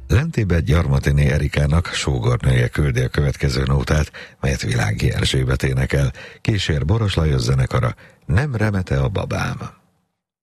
Lentében Gyarmatini Erikának sógornője küldi a következő nótát, melyet Világi Erzsébet énekel. Kísér Boros Lajos zenekara, Nem remete a babám.